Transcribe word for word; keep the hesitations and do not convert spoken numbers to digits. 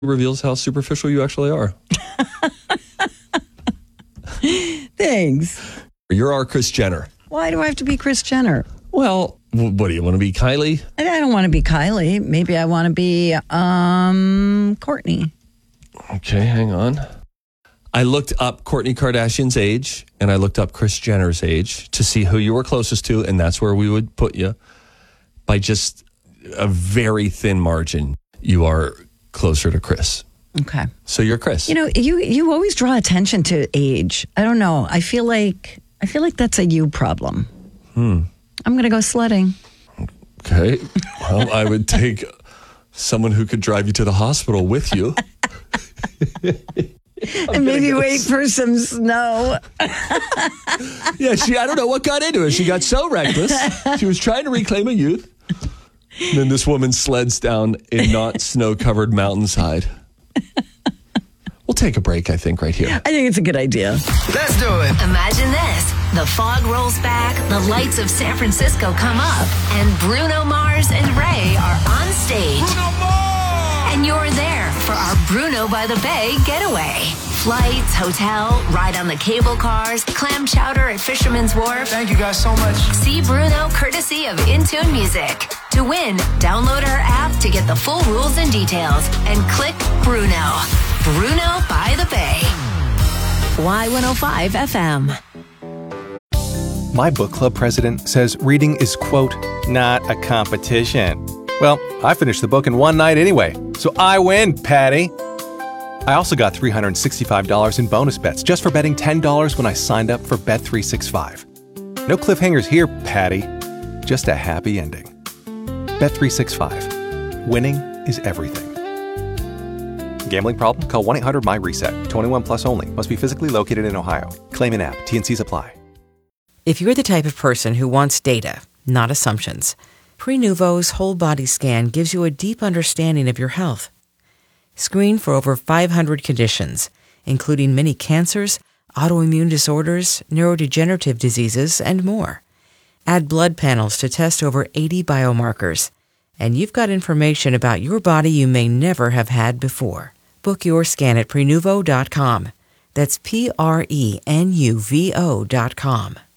reveals how superficial you actually are. Thanks. You're our Kris Jenner. Why do I have to be Kris Jenner? Well, what do you want to be, Kylie? I don't want to be Kylie. Maybe I want to be um, Kourtney. Okay, hang on. I looked up Kourtney Kardashian's age, and I looked up Kris Jenner's age to see who you were closest to, and that's where we would put you. By just a very thin margin, you are closer to Kris. Okay. So you're Kris. You know, you you always draw attention to age. I don't know. I feel like I feel like that's a you problem. Hmm. I'm going to go sledding. Okay. Well, I would take someone who could drive you to the hospital with you. And maybe wait for some snow. Yeah, she, I don't know what got into her. She got so reckless. She was trying to reclaim her youth. And then this woman sleds down a not snow-covered mountainside. We'll take a break, I think, right here. I think it's a good idea. Let's do it. Imagine this. The fog rolls back, the lights of San Francisco come up, and Bruno Mars and Ray are on stage. Bruno Mars! And you're there for our Bruno by the Bay getaway. Flights, hotel, ride on the cable cars, clam chowder at Fisherman's Wharf. Thank you guys so much. See Bruno courtesy of Intune Music. To win, download our app to get the full rules and details and click Bruno. Bruno by the Bay. Y one oh five F M. My book club president says reading is, quote, not a competition. Well, I finished the book in one night anyway, so I win, Patty. I also got three hundred sixty-five dollars in bonus bets just for betting ten dollars when I signed up for Bet three sixty-five. No cliffhangers here, Patty. Just a happy ending. Bet three sixty-five. Winning is everything. Gambling problem? Call one eight hundred my reset. twenty-one plus only. Must be physically located in Ohio. Claim in app. T and C's apply. If you're the type of person who wants data, not assumptions, Prenuvo's whole body scan gives you a deep understanding of your health. Screen for over five hundred conditions, including many cancers, autoimmune disorders, neurodegenerative diseases, and more. Add blood panels to test over eighty biomarkers, and you've got information about your body you may never have had before. Book your scan at Prenuvo dot com. That's P R E N U V O dot com.